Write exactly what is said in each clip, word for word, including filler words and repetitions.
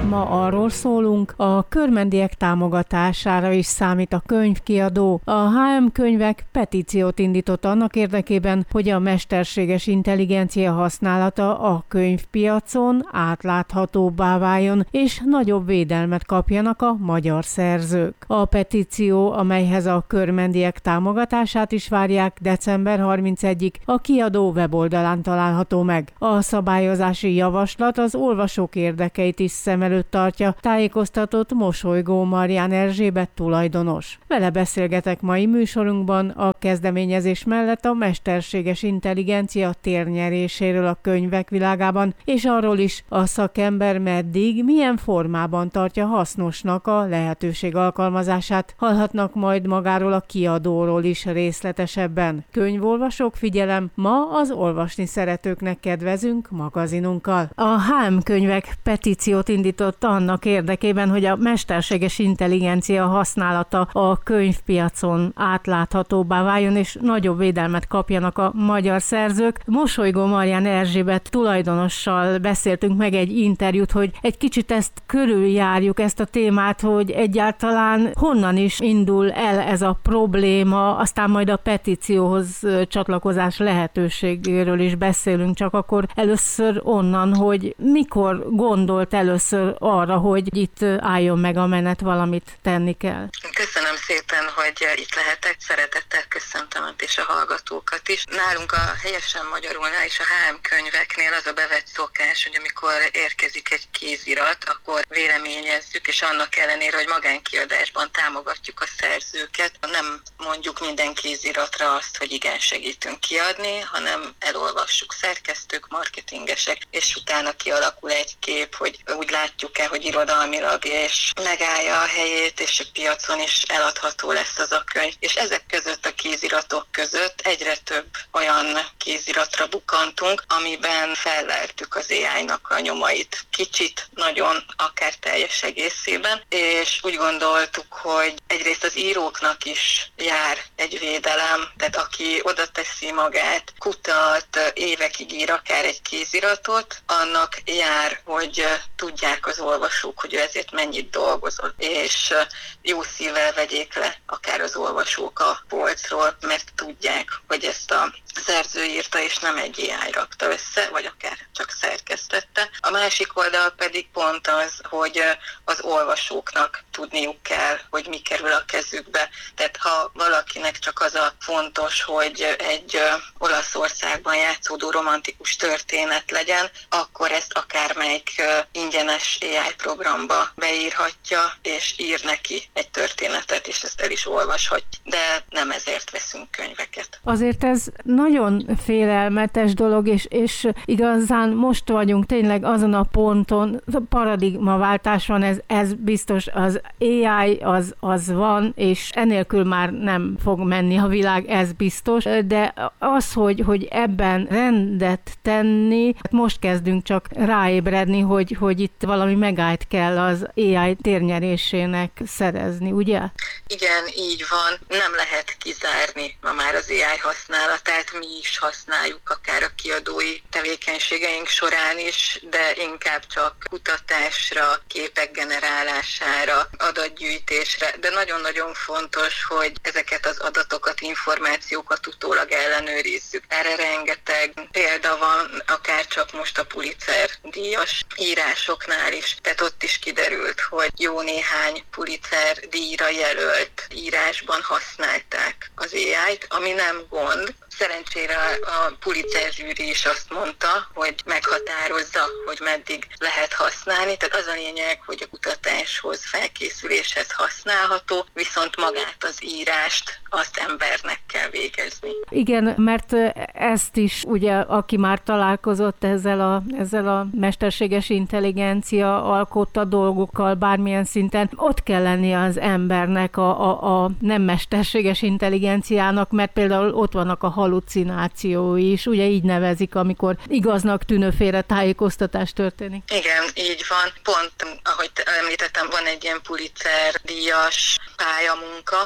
ma arról szólunk, a körmendiek támogatására is számít a könyvkiadó. A há em Könyvek petíciót indított annak érdekében, hogy a mesterséges intelligencia használata a könyvpiacon átláthatóbbá váljon, és nagyobb védelmet kapjanak a magyar szerzők. A petíció, amelyhez a körmendiek támogatását is várják, december harmincegyedikéig a kiadó weboldalán található meg. A szabályozási javaslat az olvasók érdekeit is szem előtt tartja, tájékoztatott Mosolygó Marján Erzsébet tulajdonos. Vele beszélgetek mai műsorunkban a kezdeményezés mellett a mesterséges intelligencia térnyeréséről a könyvek világában, és arról is, a szakember meddig, milyen formában tartja hasznosnak a lehetőség alkalmazását. Hallhatnak majd magáról a kiadóról is részletesebben. Könyvolvasók, figyelem, ma az olvasni szeretőknek kedvezünk magazinunkkal. A há em Könyvek petíciót indított annak érdekében, hogy a mesterséges intelligencia használata a könyvpiacon átláthatóbbá váljon, és nagyobb védelmet kapjanak a magyar szerzők. Mosolygó Marján Erzsébet tulajdonossal beszéltünk meg egy interjút, hogy egy kicsit ezt körüljárjuk, ezt a témát, hogy egyáltalán honnan is indul el ez a probléma, aztán majd a petícióhoz csatlakozás lehetőségéről is beszélünk, csak akkor először onnan, hogy mikor gondolt először arra, hogy itt álljon meg a menet, valamit tenni kell. Köszönöm szépen, hogy itt lehetek, szeretettel köszöntöm és a hallgatókat is. Nálunk a helyesen magyarulnál és a há em Könyveknél az a bevett szokás, hogy amikor érkezik egy kézirat, akkor véleményezzük, és annak ellenére, hogy magánkiadásban támogatjuk a szerzőket, nem mondjuk minden kéziratra azt, hogy igen, segítünk kiadni, hanem elolvassuk szerkesztők, marketingesek, és utána kialakul egy kép, hogy úgy látjuk-e, hogy irodalmilag és megállja a helyét, és a piacon is eladható lesz az a könyv. És ezek között a kéziratok között egyre több olyan kéziratra bukantunk, amiben felleltük az á í-nak a nyomait. Kicsit, nagyon, akár teljes egészében, és úgy gondoltuk, hogy egyrészt az íróknak is jár egy védelem, tehát aki oda teszi magát, kutat, évekig ír akár egy kéziratot, annak jár, hogy tudják az olvasók, hogy ő ezért mennyit dolgozott, és jó szívvel vegyék le akár az olvasók a polcról, mert tudják, hogy ezt a szerző írta, és nem egy á í rakta össze, vagy akár csak szerkesztette. A másik oldal pedig pont az, hogy az olvasóknak tudniuk kell, hogy mi kerül a kezükbe. Tehát ha valakinek csak az a fontos, hogy egy Olaszországban játszódó romantikus történet legyen, akkor ezt akármelyik ingyenes á í programba beírhatja, és ír neki egy történetet, és ezt el is olvashatja. De nem ezért veszünk könyveket. Azért ez nagyon félelmetes dolog, és, és igazán most vagyunk tényleg azon a ponton, paradigmaváltás van, ez, ez biztos, az á í az, az van, és enélkül már nem fog menni a világ, ez biztos, de az, hogy, hogy ebben rendet tenni, most kezdünk csak ráébredni, hogy, hogy itt valami megállt kell az á í térnyerésének szerezni, ugye? Igen, így van. Nem lehet kizárni ma már az á í használatát, mi is használjuk akár a kiadói tevékenységeink során is, de inkább csak kutatásra, képek generálására, adatgyűjtésre, de nagyon-nagyon fontos, hogy ezeket az adatokat, információkat utólag ellenőrizzük. Erre rengeteg példa van, akár csak most a Pulitzer díjas írásoknál is. Tehát ott is kiderült, hogy jó néhány Pulitzer díjra jelölt írásban használták az á í-t, ami nem gond. Szerencsére a Pulitzer zsűri is azt mondta, hogy meghatározza, hogy meddig lehet használni. Tehát az a lényeg, hogy a kutatáshoz, felkészüléshez használható, viszont magát az írást azt embernek kell végezni. Igen, mert ezt is ugye, aki már találkozott ezzel a, ezzel a mesterséges intelligencia alkotta dolgokkal bármilyen szinten, ott kell lenni az embernek, a, a, a nem mesterséges intelligenciának, mert például ott vannak a hallucinációi is, ugye így nevezik, amikor igaznak tűnő félretájékoztatás történik. Igen, így van. Pont, ahogy említettem, van egy ilyen Pulitzer díjas pályamunka,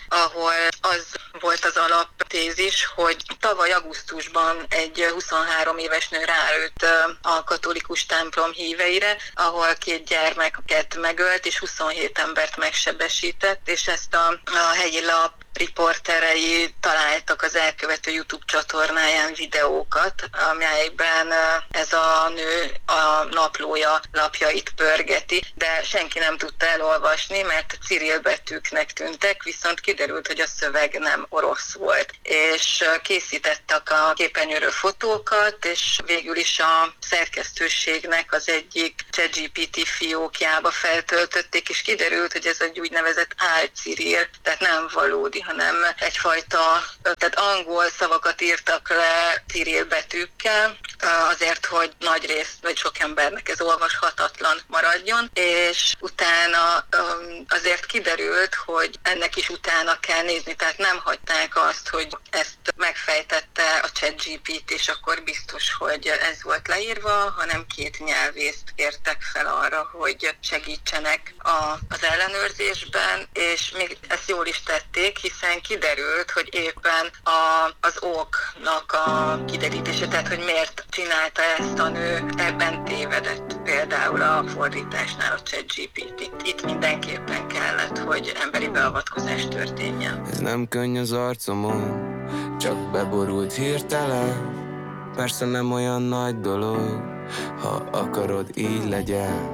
ahol az volt az alaptézis, hogy tavaly augusztusban egy huszonhárom éves nő rálőtt a katolikus templom híveire, ahol két gyermeket megölt, és huszonhét embert megsebesített, és ezt a, a helyi lap riporterei találtak az elkövető YouTube csatornáján videókat, amelyekben ez a nő a naplója lapjait pörgeti, de senki nem tudta elolvasni, mert Cirill betűknek tűntek, viszont kiderült, hogy a szöveg nem orosz volt. És készítettek a képernyőről fotókat, és végül is a szerkesztőségnek az egyik ChatGPT fiókjába feltöltötték, és kiderült, hogy ez egy úgynevezett álcirill, tehát nem valódi, hanem egyfajta, tehát angol szavakat írtak le Cirill betűkkel, azért, hogy nagy rész, vagy sok embernek ez olvashatatlan maradjon, és utána azért kiderült, hogy ennek is utána kell nézni, tehát nem hagyták azt, hogy ezt megfejtette a ChatGPT, és akkor biztos, hogy ez volt leírva, hanem két nyelvészt kértek fel arra, hogy segítsenek a, az ellenőrzésben, és még ezt jól is tették, hiszen kiderült, hogy éppen a, az oknak a kiderítése, tehát hogy miért csinálta ezt a nő, ebben tévedett például a fordításnál a ChatGPT. Itt mindenképpen kellett, hogy emberi beavatkozás történjen. Ez nem könny az arcomon, csak beborult hirtelen. Persze nem olyan nagy dolog, ha akarod, így legyen.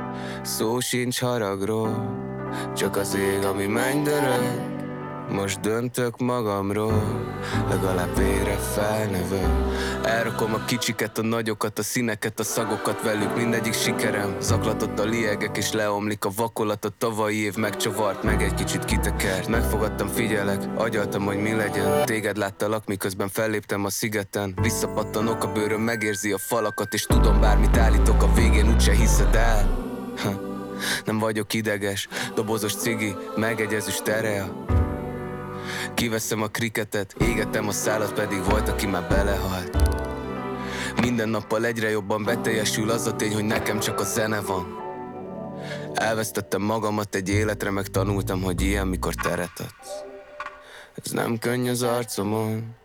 Szó sincs haragról, csak az ég, ami mennydörög. Most döntök magamról, legalább végre felnövök. Elrakom a kicsiket, a nagyokat, a színeket, a szagokat velük. Mindegyik sikerem, zaklatott a liegek, és leomlik a vakolat. A tavalyi év megcsavart, meg egy kicsit kitekert. Megfogadtam, figyelek, agyaltam, hogy mi legyen. Téged láttalak, miközben felléptem a szigeten. Visszapattanok a bőröm, megérzi a falakat, és tudom, bármit állítok, a végén úgyse hiszed el. Ha, nem vagyok ideges, dobozos cigi, meg egy ezüst erea. Kiveszem a kriketet, égetem a szálat, pedig volt, aki már belehalt. Minden nappal egyre jobban beteljesül az a tény, hogy nekem csak a zene van. Elvesztettem magamat egy életre, meg tanultam, hogy ilyen, mikor teret adsz. Ez nem könny az arcomon,